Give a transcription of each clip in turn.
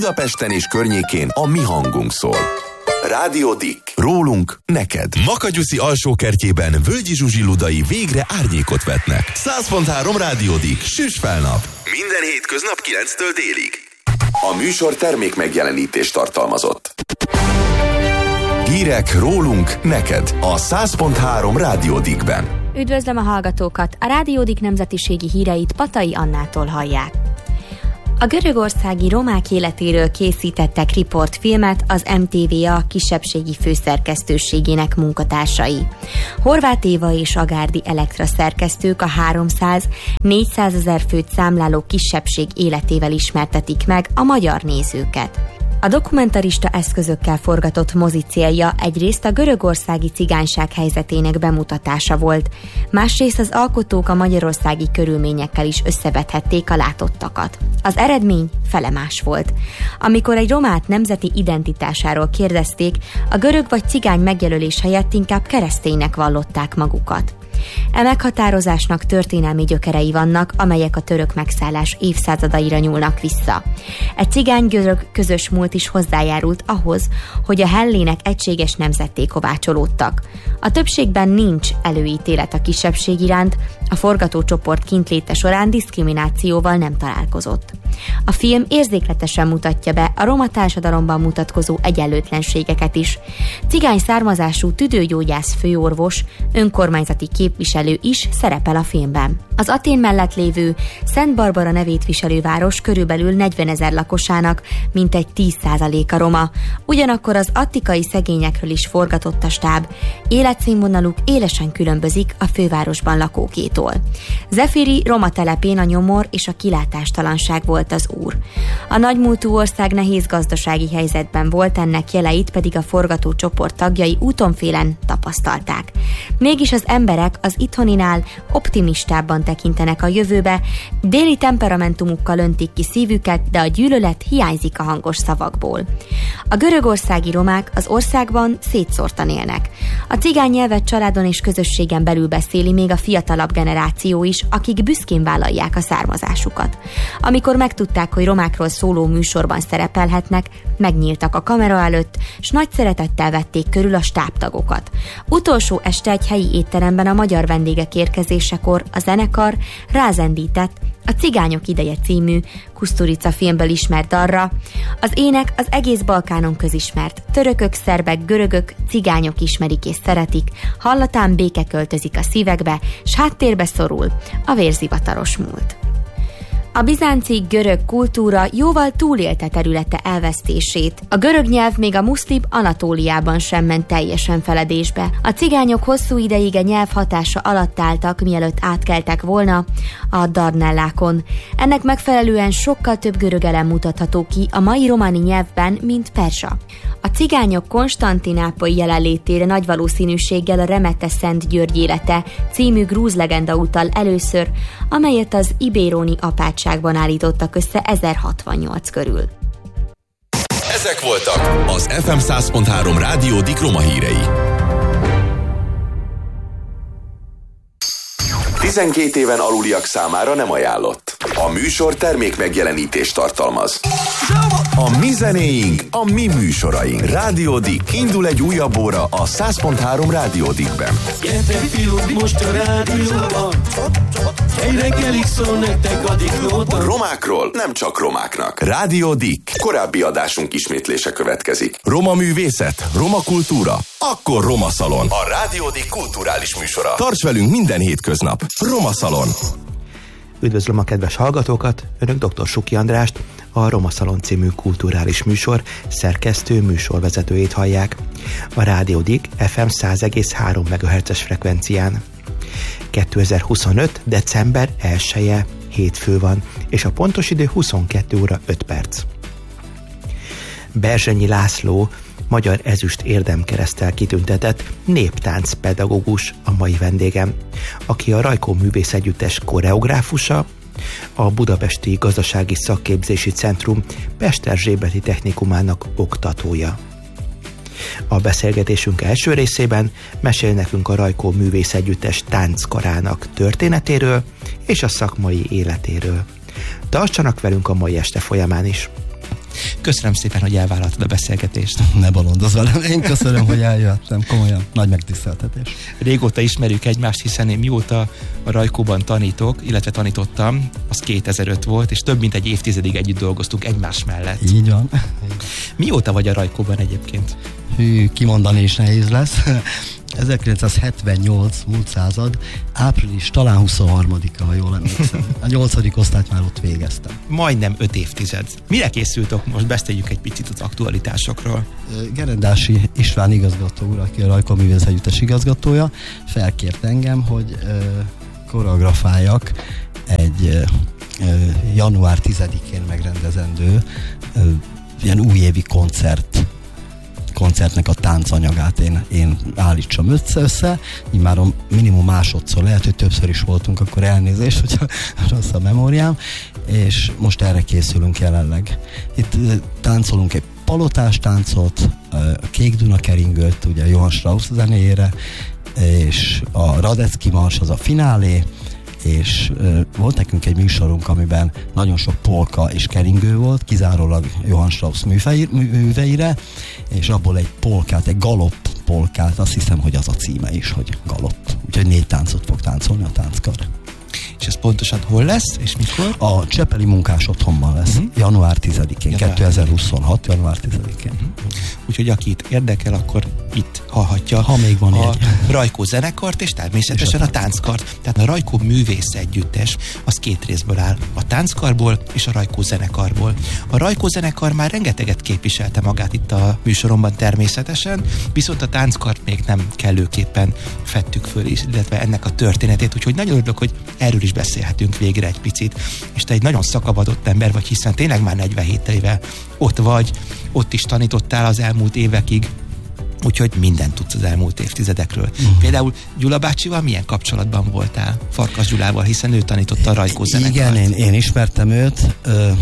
Budapesten és környékén a mi hangunk szól. Rádió Dick. Rólunk neked. Makagyuszi alsókertjében Völgyi Zsuzsi Ludai végre árnyékot vetnek. 100.3 Rádió Dick. Süss fel nap. Minden hétköznap 9-től délig. A műsor termék megjelenítést tartalmazott. Hírek rólunk neked a 100.3 Rádió Dickben. Üdvözlöm a hallgatókat! A Rádió Dick nemzetiségi híreit Patai Annától hallják. A görögországi romák életéről készítettek riportfilmet az MTVA kisebbségi főszerkesztőségének munkatársai. Horváth Éva és Agárdi Elektra szerkesztők a 300-400 ezer főt számláló kisebbség életével ismertetik meg a magyar nézőket. A dokumentarista eszközökkel forgatott mozi célja egyrészt a görögországi cigányság helyzetének bemutatása volt, másrészt az alkotók a magyarországi körülményekkel is összevethették a látottakat. Az eredmény felemás volt. Amikor egy romát nemzeti identitásáról kérdezték, a görög vagy cigány megjelölés helyett inkább kereszténynek vallották magukat. E meghatározásnak történelmi gyökerei vannak, amelyek a török megszállás évszázadaira nyúlnak vissza. Egy cigány-görög közös múlt is hozzájárult ahhoz, hogy a hellének egységes nemzetté kovácsolódtak. A többségben nincs előítélet a kisebbség iránt, a forgatócsoport kintléte során diszkriminációval nem találkozott. A film érzékletesen mutatja be a roma társadalomban mutatkozó egyenlőtlenségeket is. Cigány származású tüdőgyógyász főorvos, önkormányzati képviselő is szerepel a filmben. Az Atén mellett lévő Szent Barbara nevét viselő város körülbelül 40 000 lakosának mintegy 10%-a roma. Ugyanakkor az attikai szegényekről is forgatott a stáb. Életszínvonaluk élesen különbözik a fővárosban lakókétól. Zefiri roma telepén a nyomor és a kilátástalanság volt az úr. A nagymúltú ország nehéz gazdasági helyzetben volt, ennek jeleit pedig a forgatócsoport tagjai útonfélen tapasztalták. Mégis az emberek az itthoniinál optimistábban tekintenek a jövőbe, déli temperamentumukkal öntik ki szívüket, de a gyűlölet hiányzik a hangos szavakból. A görögországi romák az országban szétszórtan élnek. A cigány nyelvet családon és közösségen belül beszéli még a fiatalabb generáció is, akik büszkén vállalják a származásukat. Amikor megtudták, hogy romákról szóló műsorban szerepelhetnek, megnyíltak a kamera előtt, s nagy szeretettel vették körül a stábtagokat. Utolsó este egy helyi étteremben a magyar vendégek érkezésekor a zenekar rázendített a Cigányok ideje című Kusturica filmből ismert dalra. Az ének az egész Balkánon közismert. Törökök, szerbek, görögök, cigányok ismerik és szeretik, hallatán béke költözik a szívekbe, s háttérbe szorul a vérzivataros múlt. A bizánci görög kultúra jóval túlélte területe elvesztését. A görög nyelv még a muszlim Anatóliában sem ment teljesen feledésbe. A cigányok hosszú ideig a nyelv hatása alatt álltak, mielőtt átkeltek volna a Dardanellákon. Ennek megfelelően sokkal több görög elem mutatható ki a mai románi nyelvben, mint persa. A cigányok konstantinápolyi jelenlétére nagy valószínűséggel a Remete Szent György élete című grúz legenda utal először, amelyet az ibéroni apátságban állítottak össze 1068 körül. Ezek voltak az FM 100.3 Rádió Dick roma hírei. 12 éven aluliak számára nem ajánlott. A műsor termék megjelenítést tartalmaz. A mi zenéink, a mi műsoraink. Rádió Dick. Indul egy újabb óra a 100.3 Rádió Dickben. Gyertek fiúk, most a rádióban. Egy reggelig szól nektek a Dickóban. Romákról nem csak romáknak. Rádió Dick. Korábbi adásunk ismétlése következik. Roma művészet, roma kultúra, akkor Roma Szalon. A Rádió Dick kulturális műsora. Tarts velünk minden hétköznap. Roma Szalon. Üdvözlöm a kedves hallgatókat, önök dr. Suki Andrást, a Roma Szalon című kulturális műsor szerkesztő műsorvezetőjét hallják. A Rádió Dick FM 100,3 MHz-es frekvencián. 2025. december 1-e hétfő van, és a pontos idő 22 óra 5 perc. Berzsenyi László, magyar ezüst érdemkereszttel kitüntetett néptáncpedagógus a mai vendégem, aki a Rajkó Művészegyüttes koreográfusa, a Budapesti Gazdasági Szakképzési Centrum Pesterzsébeti Technikumának oktatója. A beszélgetésünk első részében mesél nekünk a Rajkó Művészegyüttes tánckarának történetéről és a szakmai életéről. Tartsanak velünk a mai este folyamán is! Köszönöm szépen, hogy elvállaltad a beszélgetést. Ne bolondozz velem, én köszönöm, hogy eljöttem, komolyan, nagy megtiszteltetés. Régóta ismerjük egymást, hiszen én mióta a Rajkóban tanítok, illetve tanítottam, az 2005 volt, és több mint egy évtizedig együtt dolgoztunk egymás mellett. Így van. Mióta vagy a Rajkóban egyébként? Hű, kimondani is nehéz lesz. 1978, múlt század, április, talán 23-a, ha jól emlékszem. A 8. osztályt már ott végeztem. Majdnem 5 évtized. Mire készültök most? Beszéljük egy picit az aktualitásokról. Gerendási István igazgató úr, aki a Rajkó Művész Együttes igazgatója, felkért engem, hogy koreografáljak egy január 10-én megrendezendő ilyen újévi koncertnek a táncanyagát én állítsam össze. Immáron minimum másodszor, lehet, hogy többször is voltunk, akkor elnézést, hogyha rossz a memóriám, és most erre készülünk jelenleg. Itt táncolunk egy palotás táncot, a Kék Duna keringőt, ugye Johann Strauss zenéjére, és a Radetzky mars az a finálé, és volt nekünk egy műsorunk, amiben nagyon sok polka és keringő volt, kizárólag Johann Strauss műveire, és abból egy polkát, egy galopp polkát, azt hiszem, hogy az a címe is, hogy galopp. Úgyhogy 4 táncot fog táncolni a tánckar. És ez pontosan hol lesz, és mikor? A Csepeli Munkás Otthonban lesz, január 10-én, 2026. január 10-én. Úgyhogy akit érdekel, akkor itt hallhatja, ha még van a Rajkó zenekart, és természetesen a tánckart. Tehát a Rajkó Művész Együttes az 2 részből áll, a tánckarból és a Rajkó zenekarból. A Rajkó zenekar már rengeteget képviselte magát itt a műsoromban természetesen, viszont a tánckart még nem kellőképpen fettük föl, illetve ennek a történetét, úgyhogy nagyon örülök, hogy erről is beszélhetünk végre egy picit, és te egy nagyon szakavatott ember vagy, hiszen tényleg már 47 éve ott vagy, ott is tanítottál az elmúlt évekig, úgyhogy mindent tudsz az elmúlt évtizedekről. Például Gyula bácsival milyen kapcsolatban voltál? Farkas Gyulával, hiszen ő tanította a Rajkó zenekart. Igen, én ismertem őt,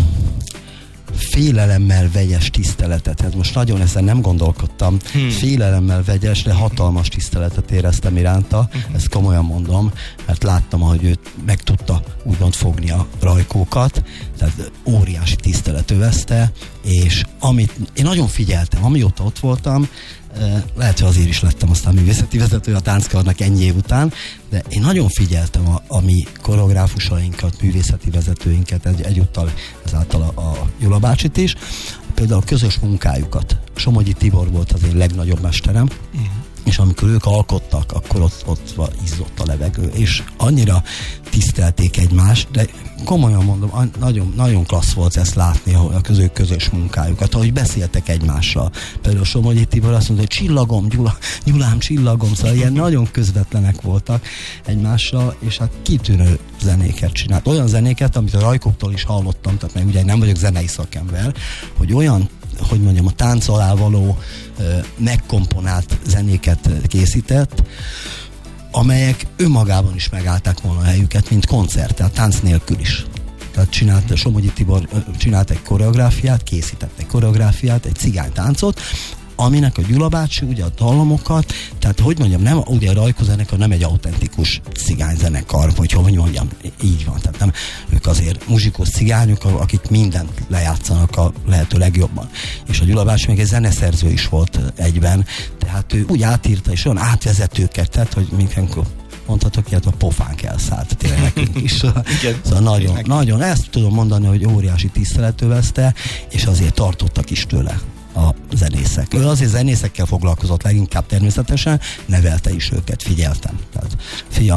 félelemmel vegyes tiszteletet. Hát most nagyon ezen nem gondolkodtam. Félelemmel vegyes, de hatalmas tiszteletet éreztem iránta. Ezt komolyan mondom, mert láttam, ahogy ő meg tudta úgymond fogni a rajkókat. Tehát óriási tisztelet övezte, és amit én nagyon figyeltem, amióta ott voltam, lehet, hogy azért is lettem aztán művészeti vezető a tánckarnak ennyi év után, de én nagyon figyeltem a mi koreográfusainkat, művészeti vezetőinket, egyúttal ezáltal a Gyula bácsit is, például a közös munkájukat. Somogyi Tibor volt az én legnagyobb mesterem, és amikor ők alkottak, akkor ott izzott a levegő, és annyira tisztelték egymást, de komolyan mondom, nagyon, nagyon klassz volt ezt látni, a közös munkájukat, ahogy beszéltek egymással. Például Somogyi Tibor azt mondta, hogy csillagom, Gyulám, csillagom, szóval ilyen nagyon közvetlenek voltak egymással, és hát kitűnő zenéket csinált. Olyan zenéket, amit a Rajkóktól is hallottam, tehát meg ugye nem vagyok zenei szakember, hogy olyan, hogy mondjam, a tánc alá való megkomponált zenéket készített, amelyek önmagában is megállták volna a helyüket, mint koncert, tehát tánc nélkül is. Tehát Somogyi Tibor csinált egy koreográfiát, készített egy koreográfiát, egy cigánytáncot, aminek a Gyula bácsi ugye a dallamokat, tehát hogy mondjam, nem, ugye a Rajkó zenekar nem egy autentikus cigányzenekar, vagy hogy mondjam, így van, tehát nem, ők azért muzsikós cigányok, akik mindent lejátszanak a lehető legjobban. És a Gyula bácsi még egy zeneszerző is volt egyben, tehát ő úgy átírta, és olyan átvezetőket tett, hogy mindenkor mondhatok ilyet, a pofánk elszállt tényleg nekünk is. Szóval nagyon, ezt tudom mondani, hogy óriási tisztelet övezte, és azért tartottak is tőle a zenészek. Ő azért zenészekkel foglalkozott leginkább természetesen, nevelte is őket, figyeltem. Tehát, fiam,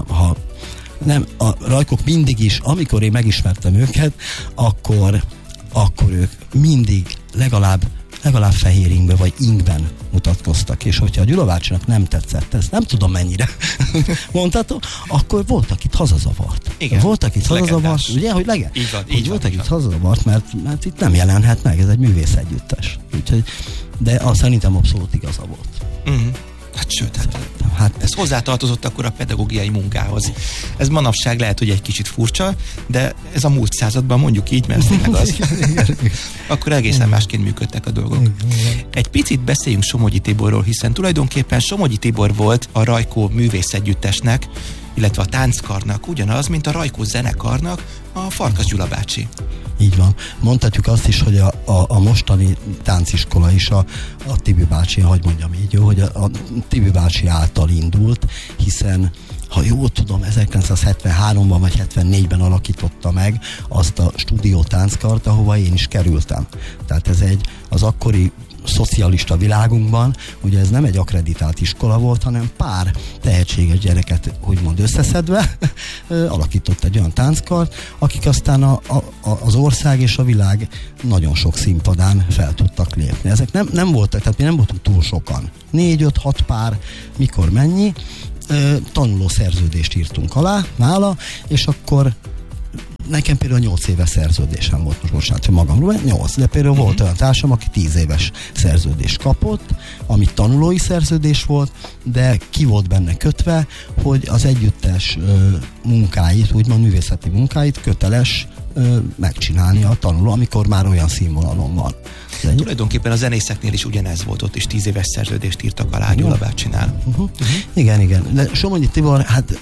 a Rajkók mindig is, amikor én megismertem őket, akkor ők mindig legalább fehér ingbe vagy ingben mutatkoztak, és hogyha a Gyula bácsinak nem tetszett, ezt nem tudom mennyire mondhatom, akkor voltak itt hazazavart. Igen. Voltak itt hazazavart, ugye, hogy így voltak itt hazazavart, mert itt nem jelenhet meg, ez egy művész együttes. Úgyhogy, de szerintem abszolút igaza volt. Hát sőt, ez hozzátartozott akkor a pedagógiai munkához. Ez manapság lehet, hogy egy kicsit furcsa, de ez a múlt században mondjuk így, mert tényleg az. Akkor egészen másként működtek a dolgok. Egy picit beszéljünk Somogyi Tiborról, hiszen tulajdonképpen Somogyi Tibor volt a Rajkó Művész Együttesnek illetve a tánckarnak ugyanaz, mint a Rajkós zenekarnak a Farkas Gyula bácsi. Így van. Mondhatjuk azt is, hogy a mostani tánciskola is a Tibi bácsi, hadd mondjam így, jó, hogy a Tibi bácsi által indult, hiszen ha jól tudom, 1973-ban vagy 74-ben alakította meg azt a stúdió tánckart, ahova én is kerültem. Tehát ez az akkori szocialista világunkban, ugye ez nem egy akkreditált iskola volt, hanem pár tehetséges gyereket úgymond összeszedve alakított egy olyan tánckart, akik aztán az ország és a világ nagyon sok színpadán fel tudtak lépni. Ezek nem voltak, tehát mi nem voltunk túl sokan. 4-5-6 pár, mikor mennyi, tanuló szerződést írtunk alá nála, és akkor nekem például 8 éves szerződésem volt, most hogy magamról, 8, de például volt olyan társam, aki 10 éves szerződést kapott, ami tanulói szerződés volt, de ki volt benne kötve, hogy az együttes munkáit, úgymond művészeti munkáit köteles megcsinálni a tanuló, amikor már olyan színvonalon van. Tulajdonképpen a zenészeknél is ugyanez volt, ott is 10 éves szerződést írtak alá Gyula bácsinál. Igen. De Somogyi Tibor, hát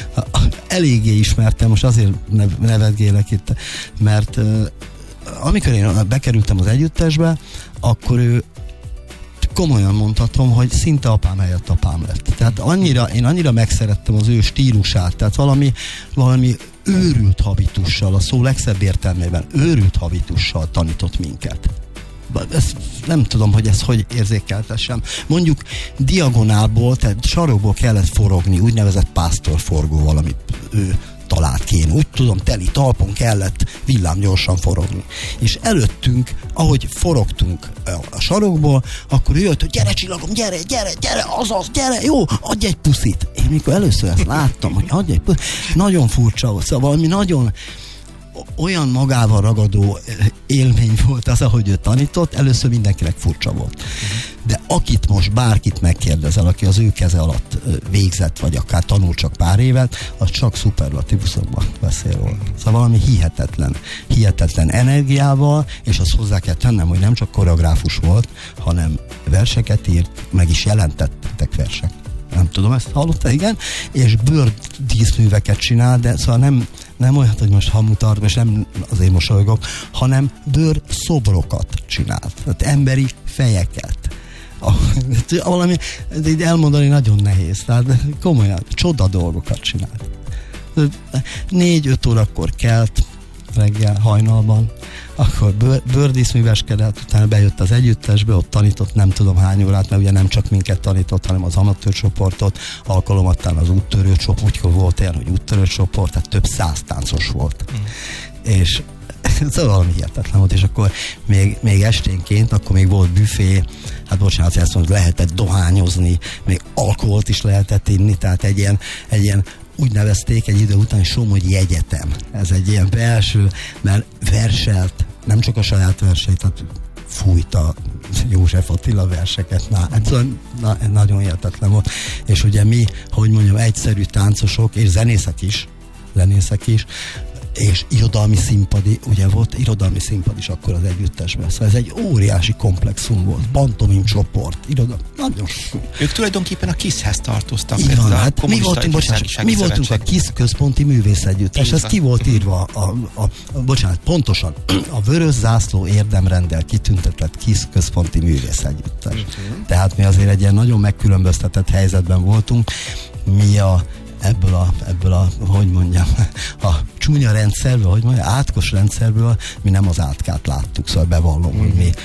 eléggé ismertem, most azért nevetgélek itt, mert amikor én bekerültem az együttesbe, akkor ő komolyan mondhatom, hogy szinte apám helyett apám lett. Tehát én annyira megszerettem az ő stílusát, tehát valami őrült habitussal, a szó legszebb értelmében őrült habitussal tanított minket. Ezt nem tudom, hogy ezt hogy érzékeltessem. Mondjuk diagonálból, tehát sarokból kellett forogni, úgynevezett pásztorforgóval, amit ő talált ki. Én úgy tudom, teli talpon kellett villámgyorsan forogni. És előttünk, ahogy forogtunk a sarokból, akkor ő jött, hogy gyere csillagom, gyere, azaz, gyere, jó, adj egy puszit. Én mikor először ezt láttam, hogy adj egy puszit, nagyon furcsa volt, szóval valami nagyon olyan magával ragadó élmény volt az, ahogy ő tanított, először mindenkinek furcsa volt. De akit most bárkit megkérdezel, aki az ő keze alatt végzett, vagy akár tanul csak pár évet, az csak szuperlatívusokban beszél róla. Szóval valami hihetetlen energiával, és azt hozzá kell tennem, hogy nem csak koreográfus volt, hanem verseket írt, meg is jelentettek versek. Nem tudom, ezt hallotta, igen, és bőrdíszműveket csinál, de szóval nem olyan, hogy most hamutart, és nem azért mosolygok, hanem bőrszobrokat csinált. Tehát emberi fejeket. Valami, így elmondani nagyon nehéz, tehát komolyan, csoda dolgokat csinált. 4-5 órakor kelt, reggel, hajnalban, akkor bőrdíszműveskedett, utána bejött az együttesbe, ott tanított nem tudom hány órát, mert ugye nem csak minket tanított, hanem az amatőr csoportot, alkalomattán az úttörő csoport, úgy volt olyan, hogy úttörő csoport, tehát több 100 táncos volt. És szóval valami hihetetlen volt, és akkor még esténként, akkor még volt büfé, hát bocsánat, ezt mondom, lehetett dohányozni, még alkoholt is lehetett inni, tehát egy ilyen úgy nevezték egy idő után, Somogyi Egyetem. Ez egy ilyen belső, mert verselt, nem csak a saját verseit, tehát fújta József Attila verseket. Nagyon hihetetlen volt. És ugye mi, hogy mondjam, egyszerű táncosok, és zenészek is, és irodalmi színpadi, ugye volt irodalmi színpad is akkor az együttesben. Szóval ez egy óriási komplexum volt. Pantomim csoport, nagyon sok. Ők tulajdonképpen a KISZ-hez tartoztak. Így van, hát mi voltunk a KISZ központi művészegyüttes. Ez ki volt írva, pontosan, a vörös zászló érdemrenddel kitüntetett KISZ központi művészegyüttes. Tehát mi azért egy ilyen nagyon megkülönböztetett helyzetben voltunk. Mi ebből a hogy mondjam, a csúnya rendszerből, hogy mondjam, átkos rendszerből mi nem az átkát láttuk, szóval bevallom, hogy mi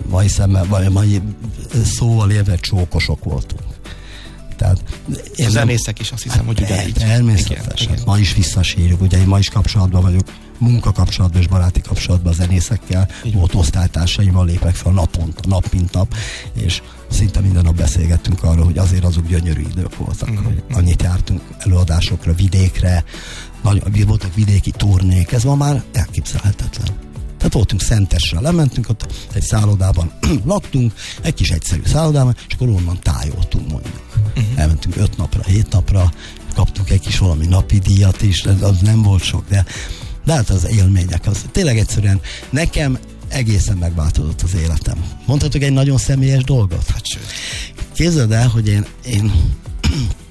mai szóval élve csókosok voltunk. Tehát a zenészek is azt hiszem, hogy ugyanígy. Természetesen. Igen. Ma is visszasírjuk, ugye én ma is kapcsolatban vagyok, munkakapcsolatban és baráti kapcsolatban a zenészekkel, volt osztálytársaimmal lépek fel naponta, nap mint nap, és szinte minden nap beszélgettünk arról, hogy azért azok gyönyörű idők voltak, hogy annyit jártunk előadásokra, vidékre, voltak vidéki turnék, ez ma már elképzelhetetlen. Tehát voltunk Szentesre, lementünk, ott egy szállodában laktunk, egy kis egyszerű szállodában, és akkor onnan tájoltunk mondjuk. Elmentünk 5 napra, 7 napra, kaptunk egy kis valami napi díjat is, az nem volt sok, de hát az élmények, az tényleg egyszerűen nekem egészen megváltozott az életem. Mondhatok egy nagyon személyes dolgot? Hát sőt. Képzeld el, hogy én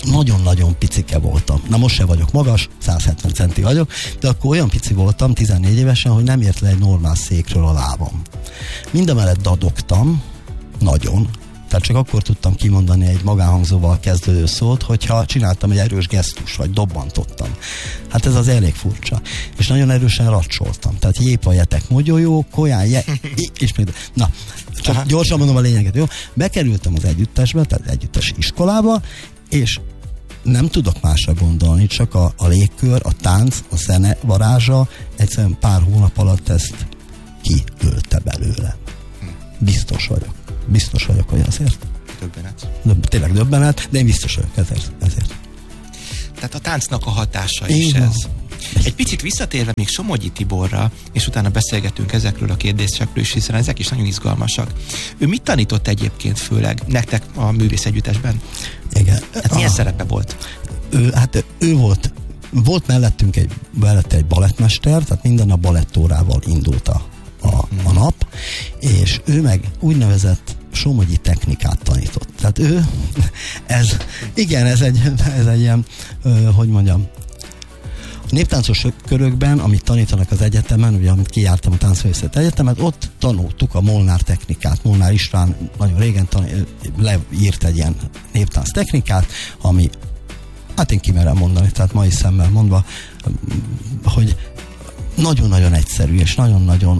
nagyon-nagyon picike voltam. Na most se vagyok magas, 170 centi vagyok, de akkor olyan pici voltam, 14 évesen, hogy nem ért le egy normál székről a lábam. Mindemellett dadogtam, nagyon, tehát csak akkor tudtam kimondani egy magánhangzóval kezdődő szót, hogyha csináltam egy erős gesztus, vagy dobbantottam. Hát ez az elég furcsa. És nagyon erősen racsoltam. Tehát jépajetek, mogyolyó, kolyán, ismét. Na, csak gyorsan mondom a lényeget, jó? Bekerültem az együttesbe, tehát együttes iskolába, és nem tudok másra gondolni, csak a légkör, a tánc, a zene varázsa egyszerűen pár hónap alatt ezt kiölte belőle. Biztos vagyok, hogy azért. Döbbenet. Tényleg döbbenet, de én biztos vagyok ezért. Tehát a táncnak a hatása is ez. Egy picit visszatérve még Somogyi Tiborra, és utána beszélgetünk ezekről a kérdésekről is, hiszen ezek is nagyon izgalmasak. Ő mit tanított egyébként főleg nektek a művészegyüttesben? Igen. Hát milyen szerepe volt? Ő volt mellette egy balettmester, tehát minden a balettórával indult a nap, és ő meg úgynevezett somogyi technikát tanított. Tehát ez egy ilyen, hogy mondjam, a néptáncos körökben, amit tanítanak az egyetemen, ugye amit kijártam a Táncművészeti Egyetemet, ott tanultuk a Molnár technikát. Molnár István nagyon régen leírt egy ilyen néptánc technikát, ami, hát én kimerem mondani, tehát mai szemmel mondva, hogy nagyon-nagyon egyszerű, és nagyon-nagyon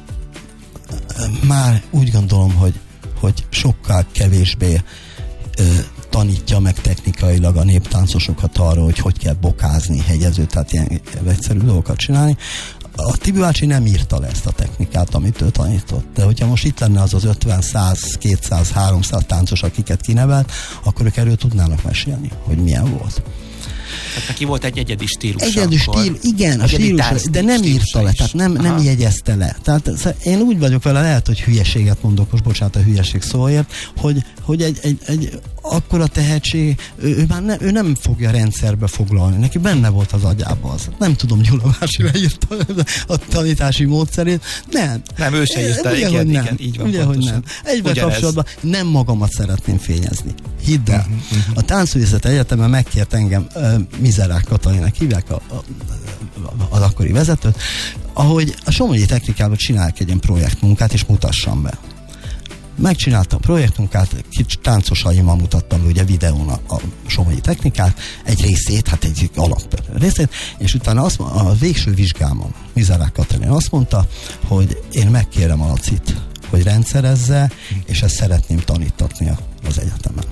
már úgy gondolom, hogy sokkal kevésbé tanítja meg technikailag a néptáncosokat arra, hogy kell bokázni, hegyező, tehát ilyen egyszerű dolgokat csinálni. A Tibi bácsi nem írta le ezt a technikát, amit ő tanított. De hogyha most itt lenne az 50, 100, 200, 300 táncos, akiket kinevelt, akkor ők erről tudnának mesélni, hogy milyen volt. Tehát neki volt egy egyedi stílusa. Igen, a stílus, de nem írta le, tehát nem jegyezte le. Tehát én úgy vagyok vele, lehet, hogy hülyeséget mondok, most bocsánat a hülyeség szóért, hogy egy akkora tehetség, ő nem fogja rendszerbe foglalni. Neki benne volt az agyában az. Nem tudom, Gyula bácsi leírta a tanítási módszerét. Nem, ő se írta. Igen, így van. Ugye, hogy nem. Egyben kapcsolatban nem magamat szeretném fényezni. Hidd el. A Táncművészeti Egyetemen megkért engem, Mizerák Katalinak hívják az akkori vezetőt, ahogy a somogyi technikában csinálják egy ilyen projektmunkát, és mutassam be. Megcsináltam a projektmunkát, kicsit táncosaimmal mutattam ugye videón a somogyi technikát, egy részét, hát egy alap részét, és utána a végső vizsgámon Mizerák Katalin azt mondta, hogy én megkérem a Lacit, hogy rendszerezze, és ezt szeretném tanítatni az egyetemen.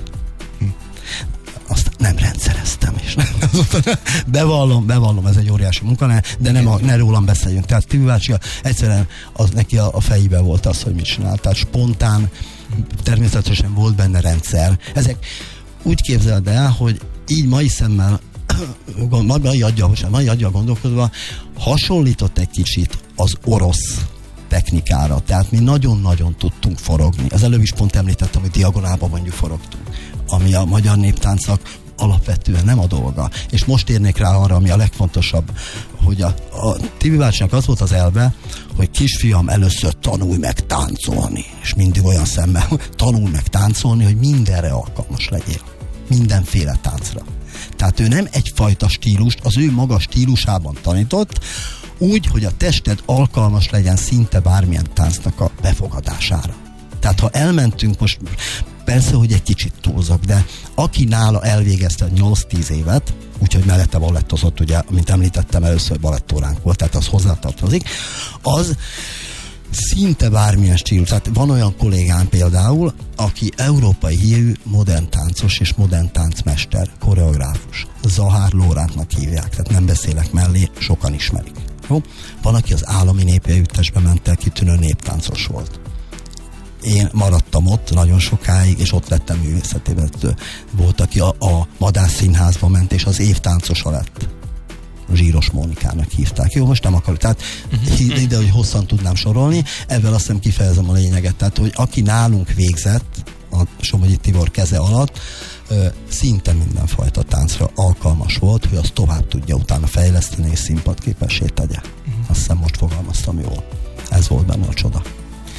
Azt nem rendszereztem is. Bevallom, ez egy óriási munka, de ne rólam beszéljünk. Tehát Tibi bácsi egyszerűen neki a fejében volt az, hogy mit csinál. Tehát spontán, természetesen volt benne rendszer. Ezek úgy képzeld el, hogy így mai szemmel, mai aggyal gondolkodva hasonlított egy kicsit az orosz technikára. Tehát mi nagyon-nagyon tudtunk forogni. Az előbb is pont említettem, hogy diagonálban mondjuk forogtunk, ami a magyar néptáncnak alapvetően nem a dolga. És most érnék rá arra, ami a legfontosabb, hogy a Tibi bácsinak az volt az elve, hogy kisfiam, először tanulj meg táncolni. És mindig olyan szemmel, tanulj meg táncolni, hogy mindenre alkalmas legyél. Mindenféle táncra. Tehát ő nem egyfajta stílust, az ő maga stílusában tanított, úgy, hogy a tested alkalmas legyen szinte bármilyen táncnak a befogadására. Tehát ha elmentünk most, persze, hogy egy kicsit túlzok, de aki nála elvégezte 8-10 évet, úgyhogy mellette balettozott, ugye, mint említettem, először balettóránk volt, tehát az hozzátartozik, az szinte bármilyen stílus. Tehát van olyan kollégám például, aki európai hírű modern táncos és modern táncmester, koreográfus. Zahár Lórántnak hívják, tehát nem beszélek mellé, sokan ismerik. Jó? Van, aki az állami népegyüttesbe ment el, kitűnő néptáncos volt. Én maradtam ott nagyon sokáig, és ott lettem művészetévezető. Volt, aki a Madách Színházba ment, és az év táncosa lett. Zsíros Mónikának hívták. Jó, most nem akarok. Tehát ide, hogy hosszan tudnám sorolni, ezzel azt hiszem kifejezem a lényeget. Tehát, hogy aki nálunk végzett, a Somogyi Tibor keze alatt, szinte mindenfajta táncra alkalmas volt, hogy azt tovább tudja utána fejleszteni és színpadképessé tegye. Azt hiszem most fogalmaztam jól. Ez volt benne a csoda. Tehát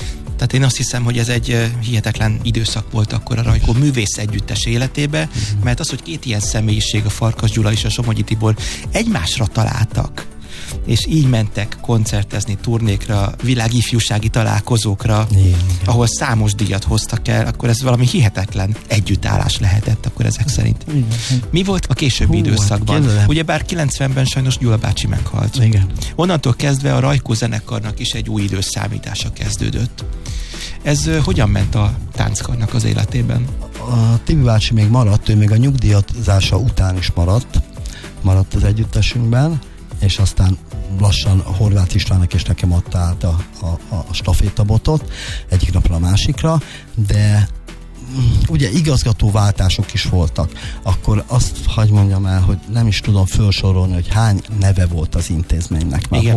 Tehát én azt hiszem, hogy ez egy hihetetlen időszak volt akkor a Rajkó művész együttes életébe, mert az, hogy két ilyen személyiség, a Farkas Gyula és a Somogyi Tibor egymásra találtak, és így mentek koncertezni, turnékra, világifjúsági találkozókra, ahol számos díjat hoztak el, akkor ez valami hihetetlen együttállás lehetett akkor ezek szerint. Mi volt a későbbi időszakban? Ugyebár 90-ben sajnos Gyula bácsi meghalt. Igen. Onnantól kezdve a Rajkó zenekarnak is egy új időszámítása kezdődött. Ez hogyan ment a tánckarnak az életében? A Tibi bácsi még maradt, ő még a nyugdíjazása után is maradt az együttesünkben, és aztán lassan Horváth Istvánnak és nekem adta át a stafétabotot egyik napra a másikra, de ugye igazgatóváltások is voltak. Akkor azt hagy mondjam el, hogy nem is tudom felsorolni, hogy hány neve volt az intézménynek. Már